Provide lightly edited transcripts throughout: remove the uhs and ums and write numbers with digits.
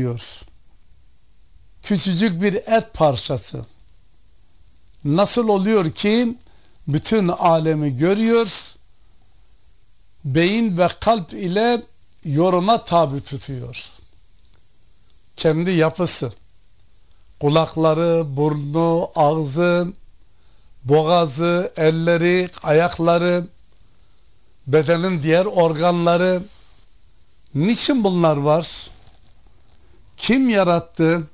görüyor. Küçücük bir et parçası. Nasıl oluyor ki bütün alemi görüyor, beyin ve kalp ile yoruma tabi tutuyor. Kendi yapısı, kulakları, burnu, ağzı, boğazı, elleri, ayakları, bedenin diğer organları. Niçin bunlar var? Kim yarattı?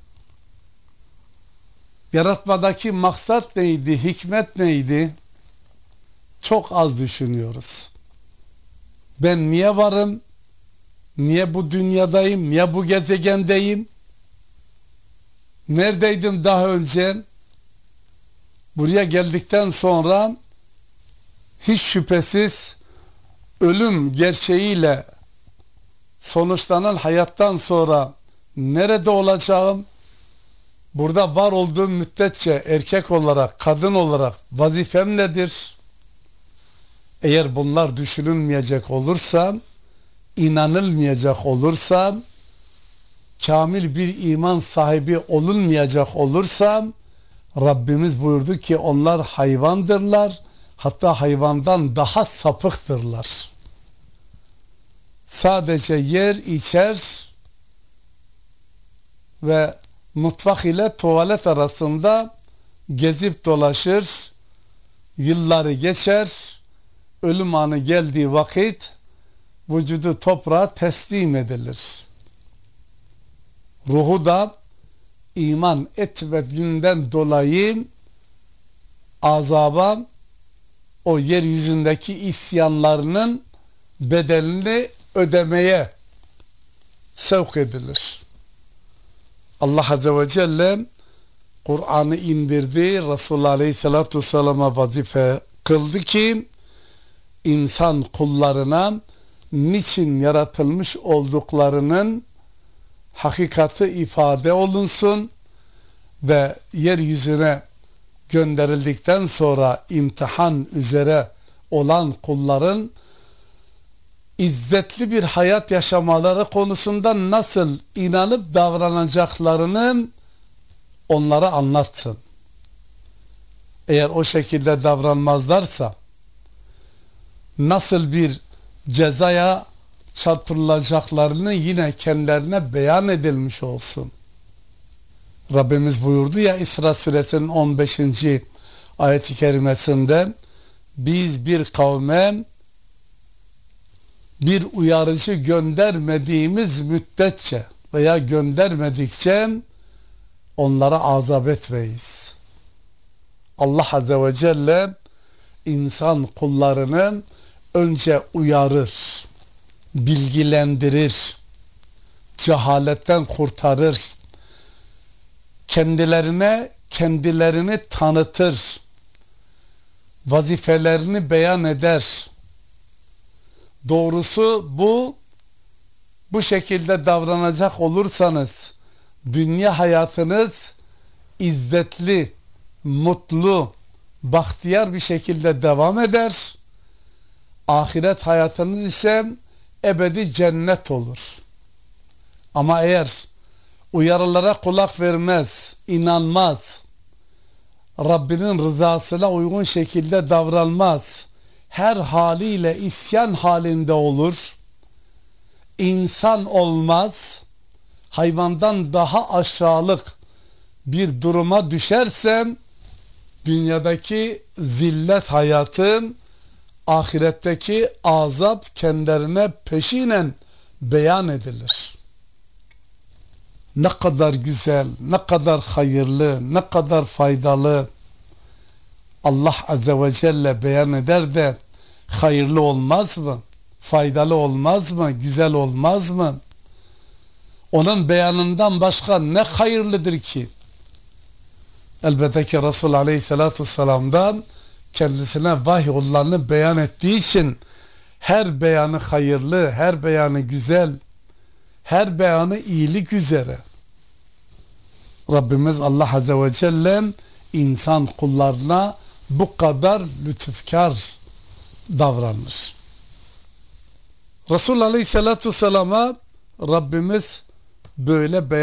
Yaratmadaki maksat neydi? Hikmet neydi? Çok az düşünüyoruz. Ben niye varım? Niye bu dünyadayım? Niye bu gezegendeyim? Neredeydim daha önce? Buraya geldikten sonra hiç şüphesiz ölüm gerçeğiyle sonuçlanan hayattan sonra nerede olacağım? Burada var olduğum müddetçe erkek olarak, kadın olarak vazifem nedir? Eğer bunlar düşünülmeyecek olursa, inanılmayacak olursa, kamil bir iman sahibi olunmayacak olursa, Rabbimiz buyurdu ki onlar hayvandırlar, hatta hayvandan daha sapıktırlar. Sadece yer, içer ve mutfak ile tuvalet arasında gezip dolaşır, yılları geçer, ölüm anı geldiği vakit vücudu toprağa teslim edilir. Ruhu da iman etmediğinden dolayı azaba, o yeryüzündeki isyanlarının bedelini ödemeye sevk edilir. Allah Azze ve Celle Kur'an'ı indirdi, Resulullah Aleyhisselatü Vesselam'a vazife kıldı ki insan kullarına niçin yaratılmış olduklarının hakikati ifade olunsun ve yeryüzüne gönderildikten sonra imtihan üzere olan kulların izzetli bir hayat yaşamaları konusunda nasıl inanıp davranacaklarını onlara anlatsın. Eğer o şekilde davranmazlarsa nasıl bir cezaya çarptırılacaklarını yine kendilerine beyan edilmiş olsun. Rabbimiz buyurdu ya İsra suresinin 15. ayet-i kerimesinde, biz bir kavme bir uyarıcı göndermediğimiz müddetçe veya göndermedikçe onlara azap etmeyiz. Allah Azze ve Celle insan kullarını önce uyarır, bilgilendirir, cehaletten kurtarır, kendilerini tanıtır, vazifelerini beyan eder. Doğrusu bu şekilde davranacak olursanız dünya hayatınız izzetli, mutlu, bahtiyar bir şekilde devam eder. Ahiret hayatınız ise ebedi cennet olur. Ama eğer uyarılara kulak vermez, inanmaz, Rabbinin rızasına uygun şekilde davranmaz, her haliyle isyan halinde olur, insan olmaz, hayvandan daha aşağılık bir duruma düşersem dünyadaki zillet hayatın, ahiretteki azap kendilerine peşinen beyan edilir. Ne kadar güzel, ne kadar hayırlı, ne kadar faydalı Allah Azze ve Celle beyan eder de hayırlı olmaz mı? Faydalı olmaz mı? Güzel olmaz mı? Onun beyanından başka ne hayırlıdır ki? Elbette ki Resul Aleyhisselatü Vesselam'dan kendisine vahiy olanını beyan ettiği için her beyanı hayırlı, her beyanı güzel, her beyanı iyilik üzere. Rabbimiz Allah Azze ve Celle insan kullarına bu kadar lütufkar davranır. Resul Aleyhisselatü Vesselam'a Rabbimiz böyle beyan